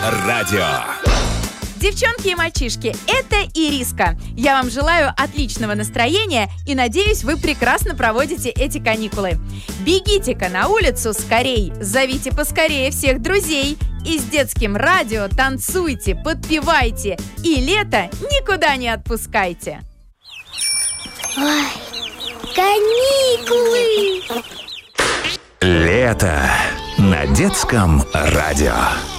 радио. Девчонки и мальчишки, это Ириска. Я вам желаю отличного настроения и надеюсь, вы прекрасно проводите эти каникулы. Бегите-ка на улицу скорей, зовите поскорее всех друзей и с детским радио танцуйте, подпевайте и лето никуда не отпускайте. Ой, каникулы! Лето на детском радио.